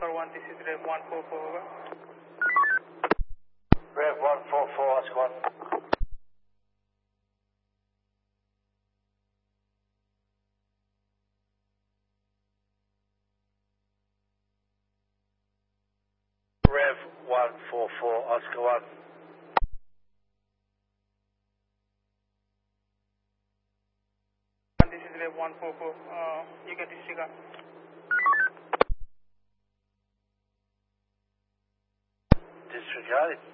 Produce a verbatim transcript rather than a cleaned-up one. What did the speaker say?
Oscar one, this is Rev one four four, over. Rev one four four, Oscar one. Rev one four four, Oscar one. This is Rev one four four, uh, you get disregard. Disregarded.